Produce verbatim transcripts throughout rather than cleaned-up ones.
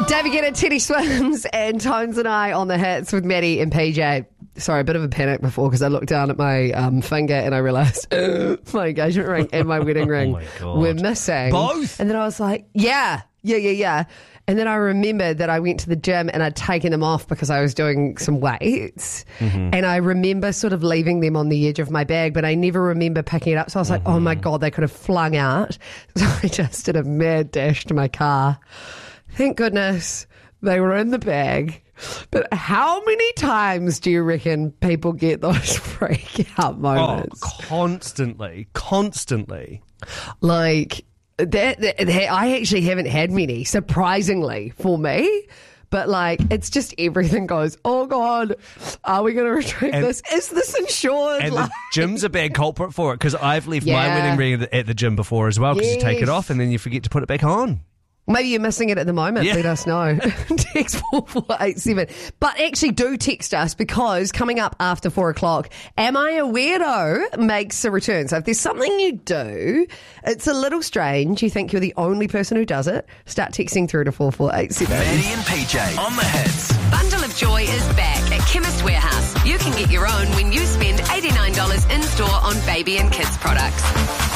David Guetta, Teddy Swims, and Tones and I on the hits with Maddie and P J. Sorry, a bit of a panic before because I looked down at my um, finger and I realised my engagement ring and my wedding ring oh were missing. Both? And then I was like, yeah, yeah, yeah, yeah. And then I remembered that I went to the gym and I'd taken them off because I was doing some weights. Mm-hmm. And I remember sort of leaving them on the edge of my bag, but I never remember picking it up. So I was mm-hmm. like, oh my God, they could have flung out. So I just did a mad dash to my car. Thank goodness they were in the bag. But how many times do you reckon people get those freak out moments? Oh, constantly, constantly. Like, that, that, that, I actually haven't had many, surprisingly, for me. But, like, it's just everything goes, oh, God, are we going to retrieve and, this? Is this insured? And like, the gym's a bad culprit for it because I've left yeah. my wedding ring at the, at the gym before as well because yes. you take it off and then you forget to put it back on. Maybe you're missing it at the moment. Yeah. Let us know. Text four four eight seven. But actually do text us because coming up after four o'clock, Am I a Weirdo makes a return. So if there's something you do, it's a little strange, you think you're the only person who does it, start texting through to four four eight seven. Maddie and P J on the hits. Bundle of Joy is back at Chemist Warehouse. You can get your own when you spend eighty-nine dollars in store on baby and kids products.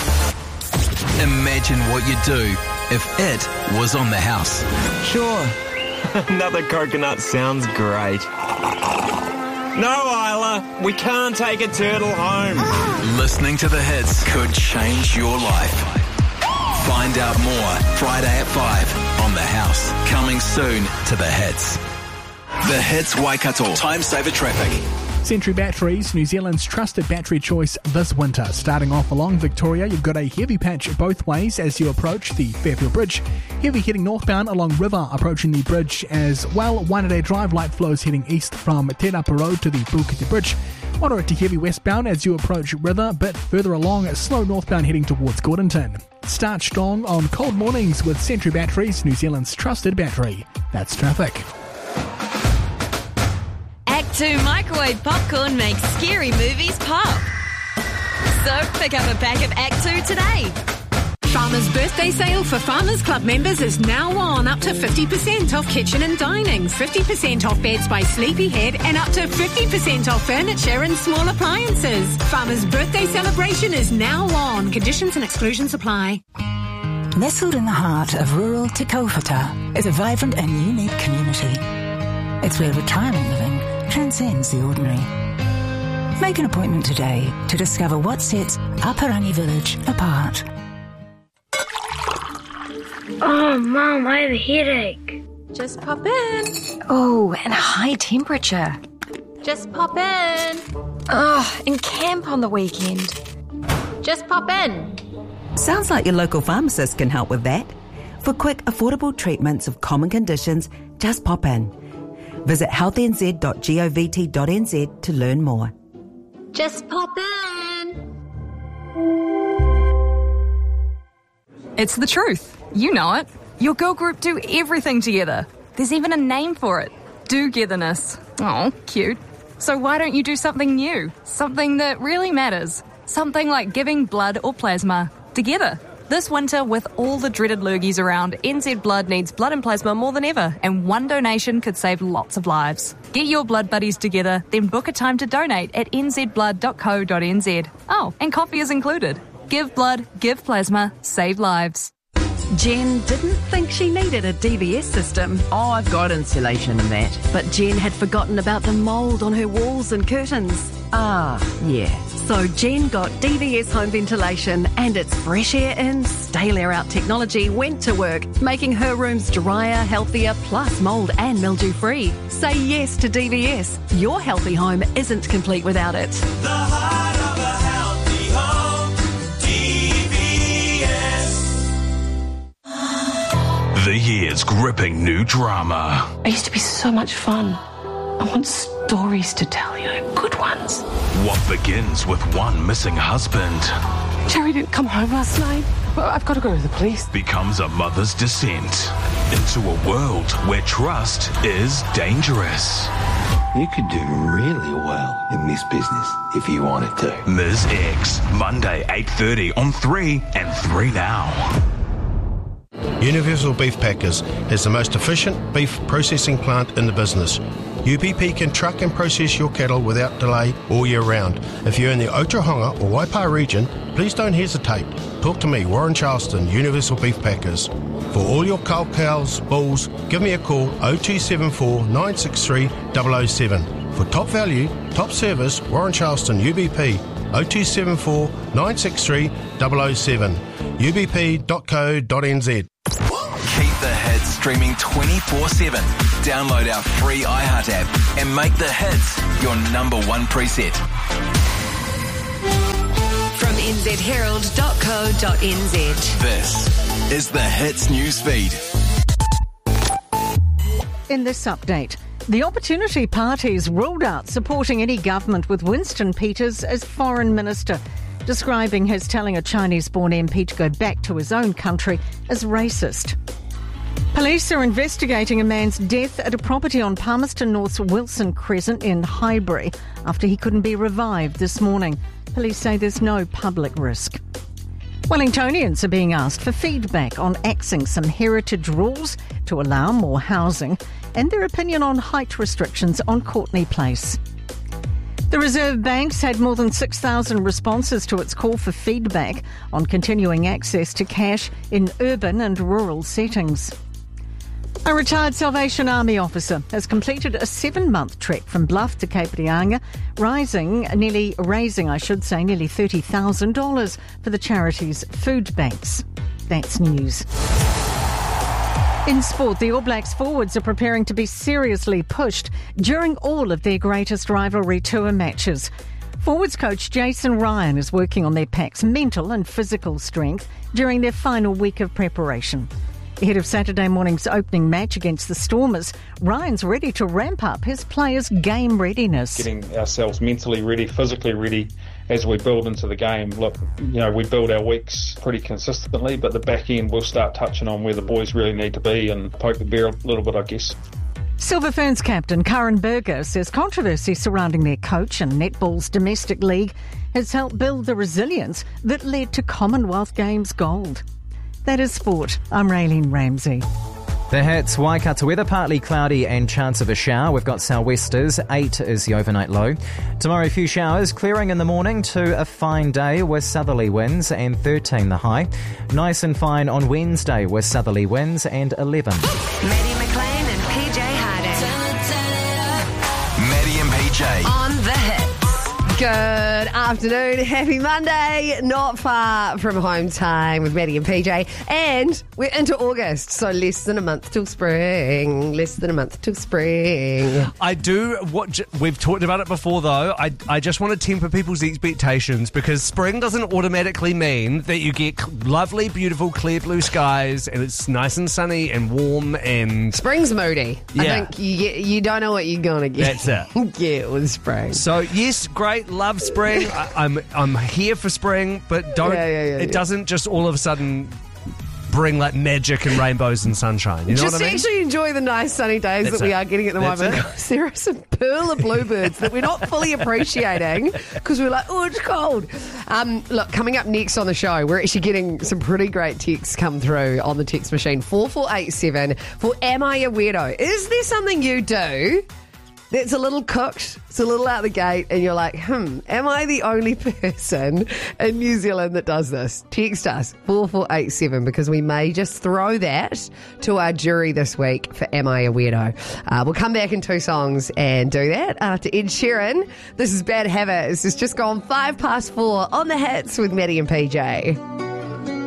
Imagine what you'd do if it was on the house. Sure. Another coconut sounds great. No, Isla, we can't take a turtle home. Listening to the hits could change your life. Find out more Friday at five on The House. Coming soon to the hits. The Hits Waikato. Time saver traffic. Century Batteries, New Zealand's trusted battery choice this winter. Starting off along Victoria, you've got a heavy patch both ways as you approach the Fairfield Bridge. Heavy heading northbound along River, approaching the bridge as well. Wainaday Drive, light flows heading east from Te Rapa Road to the Puketi Bridge. Moderate to heavy westbound as you approach River, bit further along, slow northbound heading towards Gordonton. Start strong on cold mornings with Century Batteries, New Zealand's trusted battery. That's traffic. Act two microwave popcorn makes scary movies pop. So pick up a pack of Act two today. Farmers' birthday sale for Farmers Club members is now on. Up to fifty percent off kitchen and dining, fifty percent off beds by Sleepyhead, and up to fifty percent off furniture and small appliances. Farmers' birthday celebration is now on. Conditions and exclusions apply. Nestled in the heart of rural Te Kaupata is a vibrant and unique community. It's where retirement living transcends the ordinary. Make an appointment today to discover what sets Aparani Village apart. Oh, Mum, I have a headache. Just pop in. Oh, and high temperature. Just pop in. Oh, and camp on the weekend. Just pop in. Sounds like your local pharmacist can help with that. For quick, affordable treatments of common conditions, just pop in. Visit health n z dot govt dot n z to learn more. Just pop in. It's the truth. You know it. Your girl group do everything together. There's even a name for it. Do-getherness. Oh, cute. So why don't you do something new? Something that really matters. Something like giving blood or plasma together. This winter, with all the dreaded lurgies around, N Z Blood needs blood and plasma more than ever, and one donation could save lots of lives. Get your blood buddies together, then book a time to donate at n z blood dot co dot n z. Oh, and coffee is included. Give blood, give plasma, save lives. Jen didn't think she needed a D V S system. Oh, I've got insulation and that. But Jen had forgotten about the mould on her walls and curtains. Ah, yeah. So Jen got D V S home ventilation, and its fresh air in, stale air out technology went to work, making her rooms drier, healthier, plus mould and mildew free. Say yes to D V S. Your healthy home isn't complete without it. The heart of a healthy home, D V S. The year's gripping new drama. I used to be so much fun. I want stories to tell you, good ones. What begins with one missing husband Jerry didn't come home last night. Well, I've got to go to the police. becomes a mother's descent into a world where trust is dangerous. You could do really well in this business if you wanted to. Miz X, Monday, eight thirty on three and three Now. Universal Beef Packers is the most efficient beef processing plant in the business. U B P can truck and process your cattle without delay all year round. If you're in the Otahonga or Waipa region, please don't hesitate. Talk to me, Warren Charleston, Universal Beef Packers. For all your cull cows, bulls, give me a call oh two seven four, nine six three, double oh seven. For top value, top service, Warren Charleston, U B P, oh two seven four, nine six three, double oh seven, u b p dot co dot n z. Keep the hits streaming twenty-four seven. Download our free iHeart app and make the hits your number one preset. From n z herald dot co dot n z. This is the Hits news feed. In this update, the Opportunity Party's ruled out supporting any government with Winston Peters as foreign minister, describing his telling a Chinese-born M P to go back to his own country as racist. Police are investigating a man's death at a property on Palmerston North's Wilson Crescent in Highbury after he couldn't be revived this morning. Police say there's no public risk. Wellingtonians are being asked for feedback on axing some heritage rules to allow more housing and their opinion on height restrictions on Courtney Place. The Reserve Bank's had more than six thousand responses to its call for feedback on continuing access to cash in urban and rural settings. A retired Salvation Army officer has completed a seven-month trek from Bluff to Cape Reinga, rising nearly, raising, I should say, nearly thirty thousand dollars for the charity's food banks. That's news. In sport, the All Blacks forwards are preparing to be seriously pushed during all of their greatest rivalry tour matches. Forwards coach Jason Ryan is working on their pack's mental and physical strength during their final week of preparation. Ahead of Saturday morning's opening match against the Stormers, Ryan's ready to ramp up his players' game readiness. Getting ourselves mentally ready, physically ready as we build into the game. Look, you know, we build our weeks pretty consistently, but the back end we'll start touching on where the boys really need to be and poke the bear a little bit, I guess. Silver Ferns captain Karen Berger says controversy surrounding their coach and netball's domestic league has helped build the resilience that led to Commonwealth Games gold. That is sport. I'm Raylene Ramsey. The Hits, Waikato weather, partly cloudy and chance of a shower. We've got sou'westers, eight is the overnight low. Tomorrow, a few showers, clearing in the morning to a fine day with southerly winds and thirteen the high. Nice and fine on Wednesday with southerly winds and eleven. Maddie McLean and P J Harding. Maddie and P J. On the Hits. Good afternoon. Happy Monday. Not far from home time with Maddie and P J. And we're into August, so less than a month till spring. Less than a month till spring. I do, what we've talked about it before though, I, I just want to temper people's expectations because spring doesn't automatically mean that you get lovely, beautiful, clear blue skies and it's nice and sunny and warm and... Spring's moody. Yeah. I think you, get, you don't know what you're going to get. That's it. Get with spring. So yes, great. Love spring. I, I'm I'm here for spring, but don't. Yeah, yeah, yeah, it yeah. doesn't just all of a sudden bring like magic and rainbows and sunshine. You know Just what I mean? actually enjoy the nice sunny days That's that we it. are getting at the That's moment. it. Because there are some pearl of bluebirds that we're not fully appreciating because we're like, oh, it's cold. Um, look, coming up next on the show, we're actually getting some pretty great texts come through on the text machine. four four eight seven for Am I a Weirdo? Is there something you do that's a little cooked, it's a little out the gate, and you're like, hmm, am I the only person in New Zealand that does this? Text us, four four eight seven, because we may just throw that to our jury this week for Am I a Weirdo? Uh, we'll come back in two songs and do that after Ed Sheeran. This is Bad Habits. It's just gone five past four on the Hits with Maddie and P J.